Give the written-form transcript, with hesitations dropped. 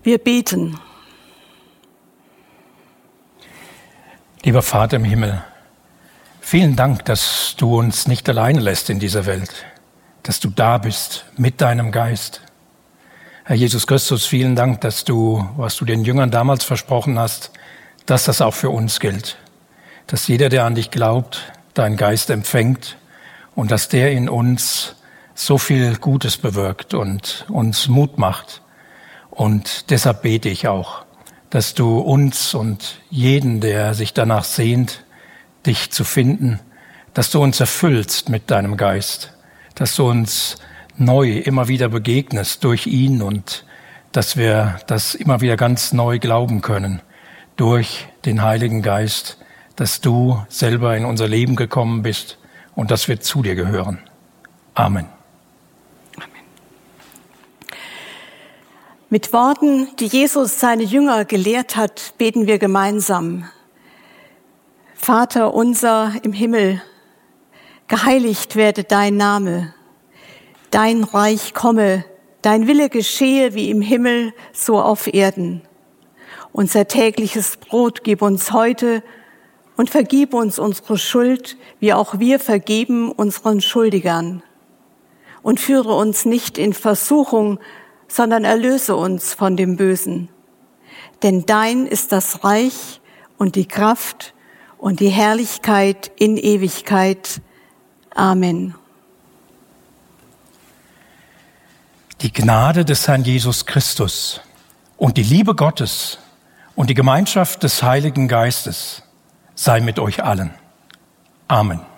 Wir beten. Lieber Vater im Himmel, vielen Dank, dass du uns nicht alleine lässt in dieser Welt, dass du da bist mit deinem Geist. Herr Jesus Christus, vielen Dank, dass du, was du den Jüngern damals versprochen hast, dass das auch für uns gilt. Dass jeder, der an dich glaubt, deinen Geist empfängt und dass der in uns so viel Gutes bewirkt und uns Mut macht. Und deshalb bete ich auch, dass du uns und jeden, der sich danach sehnt, dich zu finden, dass du uns erfüllst mit deinem Geist, dass du uns neu immer wieder begegnest durch ihn und dass wir das immer wieder ganz neu glauben können durch den Heiligen Geist, dass du selber in unser Leben gekommen bist und dass wir zu dir gehören. Amen. Mit Worten, die Jesus seine Jünger gelehrt hat, beten wir gemeinsam. Vater unser im Himmel, geheiligt werde dein Name. Dein Reich komme, dein Wille geschehe wie im Himmel, so auf Erden. Unser tägliches Brot gib uns heute und vergib uns unsere Schuld, wie auch wir vergeben unseren Schuldigern. Und führe uns nicht in Versuchung, sondern erlöse uns von dem Bösen. Denn dein ist das Reich und die Kraft und die Herrlichkeit in Ewigkeit. Amen. Die Gnade des Herrn Jesus Christus und die Liebe Gottes und die Gemeinschaft des Heiligen Geistes sei mit euch allen. Amen.